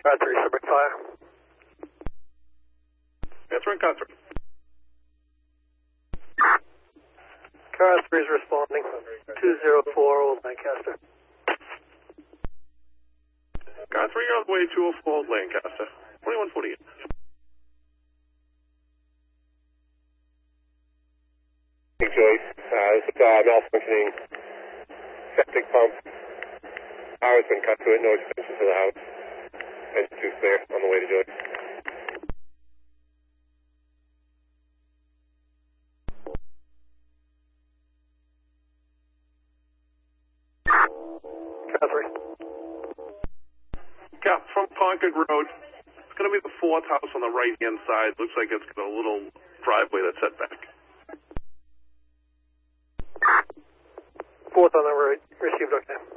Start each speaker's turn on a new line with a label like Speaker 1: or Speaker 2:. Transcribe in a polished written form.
Speaker 1: Car 3, subject fire.
Speaker 2: Answering car 3.
Speaker 1: Car 3 is responding. 204 Old Lancaster.
Speaker 2: Car 3, you're on the way to 204 Old Lancaster. 2148.
Speaker 3: Hey, Joyce. This is malfunctioning septic pump. Power's been cut to it, no extension to the house. Engine 2's clear on the way to Joyce.
Speaker 1: Car 3.
Speaker 2: Yeah, from Concord Road. It's going to be the 4th house on the right-hand side. Looks like it's got a little driveway that's set back.
Speaker 1: 4th on the right. Received, okay.